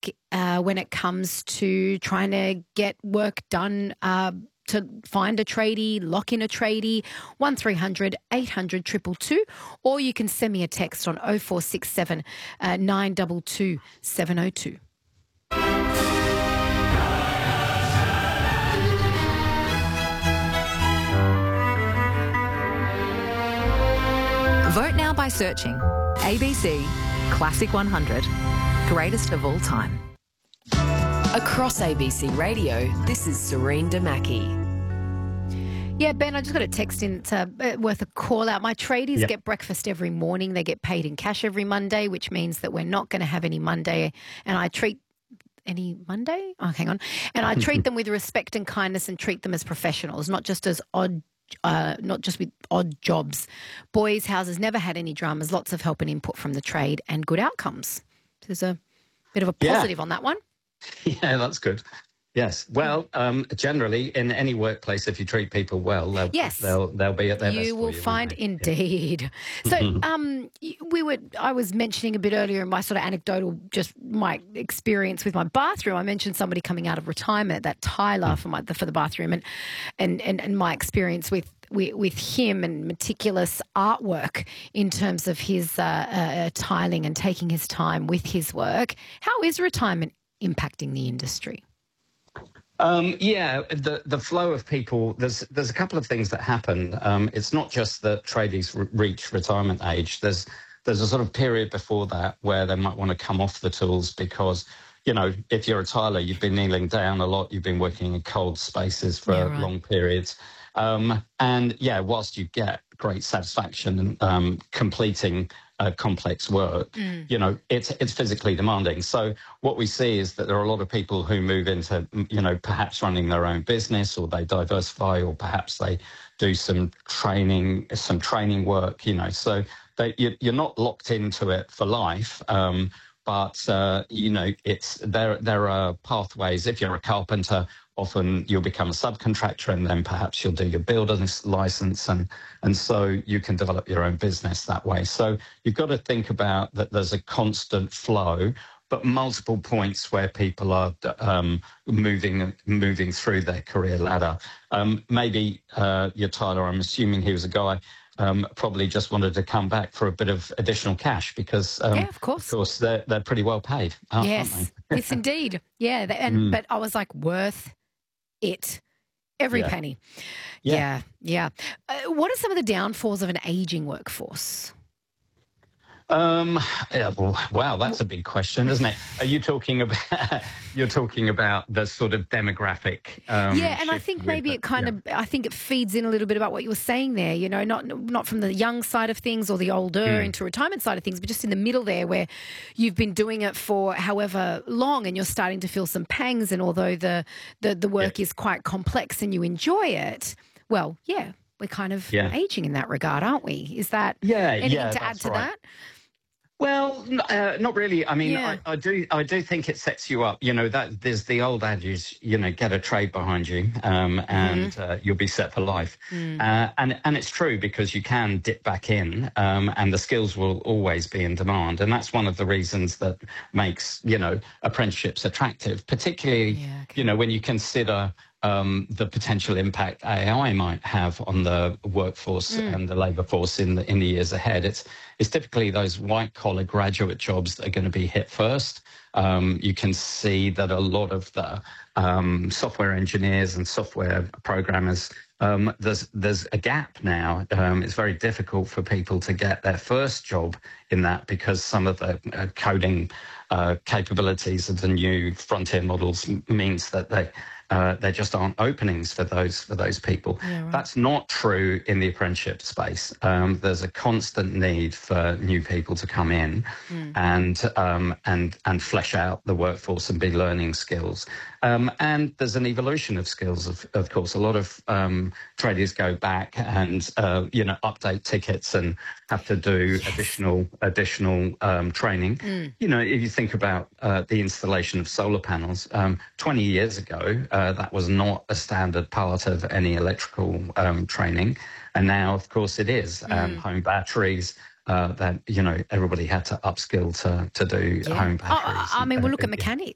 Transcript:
when it comes to trying to get work done to find a tradie, lock in a tradie, 1300 800 222, or you can send me a text on 0467 922 702. Vote now by searching ABC Classic 100, greatest of all time. Across ABC Radio, this is Serene Damaki. Yeah, Ben, I just got a text in. It's worth a call out. My tradies get breakfast every morning. They get paid in cash every Monday, which means that we're not going to have any Monday. And I treat any Monday? Oh, hang on. And I treat them with respect and kindness and treat them as professionals, not just as not just with odd jobs. Boys' houses never had any dramas, lots of help and input from the trade and good outcomes. There's a bit of a positive on that one. Yeah, that's good. Yes. Well, generally, in any workplace, if you treat people well, they'll be at their best. You will find, indeed. So, I was mentioning a bit earlier in my sort of anecdotal, just my experience with my bathroom. I mentioned somebody coming out of retirement, that Tyler for the bathroom, and my experience with him and meticulous artwork in terms of his tiling and taking his time with his work. How is retirement impacting the industry? The flow of people, there's a couple of things that happen. It's not just that tradies reach retirement age. There's a sort of period before that where they might want to come off the tools because, you know, if you're a tiler, you've been kneeling down a lot, you've been working in cold spaces for long periods. Whilst you get great satisfaction completing complex work, you know, it's physically demanding. So what we see is that there are a lot of people who move into, you know, perhaps running their own business, or they diversify, or perhaps they do some training work, you know, so you're not locked into it for life. But you know, there are pathways. If you're a carpenter, often you'll become a subcontractor, and then perhaps you'll do your builder's license, and so you can develop your own business that way. So you've got to think about that there's a constant flow, but multiple points where people are moving through their career ladder. Maybe your Tyler, I'm assuming he was a guy, probably just wanted to come back for a bit of additional cash because, of course, they're pretty well paid, aren't they? Yes, indeed. Yeah, but I was like, worth it. Every penny. Yeah. What are some of the downfalls of an aging workforce? Wow, that's a big question, isn't it? Are you talking about the sort of demographic? And I think maybe I think it feeds in a little bit about what you were saying there. You know, not from the young side of things or the older into retirement side of things, but just in the middle there, where you've been doing it for however long, and you're starting to feel some pangs. And although the work is quite complex and you enjoy it, well, we're kind of aging in that regard, aren't we? Is that anything to add to that? Well, not really. I mean, I do think it sets you up. You know, that there's the old adage, you know, get a trade behind you, and you'll be set for life. And it's true, because you can dip back in, and the skills will always be in demand. And that's one of the reasons that makes, you know, apprenticeships attractive, particularly, you know, when you consider the potential impact AI might have on the workforce and the labour force in the years ahead. It's typically those white-collar graduate jobs that are going to be hit first. You can see that a lot of the software engineers and software programmers, there's a gap now. It's very difficult for people to get their first job in that, because some of the coding capabilities of the new frontier models means that there just aren't openings for those people. That's not true in the apprenticeship space. There's a constant need for new people to come in and flesh out the workforce and be learning skills. And there's an evolution of skills. Of course, a lot of tradies go back and you know, update tickets and have to do additional training. You know, if you think about the installation of solar panels, 20 years ago, that was not a standard part of any electrical training, and now, of course, it is. Home batteries. That, you know, everybody had to upskill to do home batteries. I mean, well, look at mechanics.